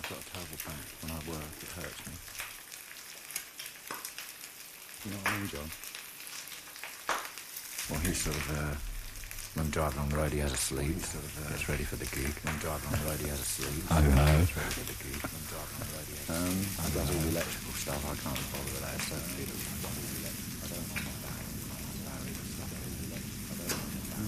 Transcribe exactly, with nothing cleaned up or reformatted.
got a terrible back. When I work, it hurts me. You know what I mean, John? Well, he's sort of, uh, when driving on the road, he has a sleep. Well, sort of, uh, gets ready for the gig. When driving on the road, he has a sleep. Oh, no. Gets ready for the gig. When driving on the road, he has a sleep. Um, he does all the electrical stuff. I can't bother with that. So